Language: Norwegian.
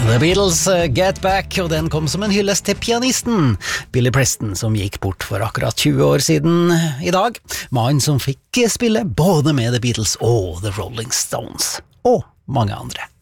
The Beatles Get Back, og den kom som en hyllest til pianisten Billy Preston, som gikk bort for akkurat 20 år siden i dag. Mannen som fikk spille både med The Beatles og The Rolling Stones, og mange andre.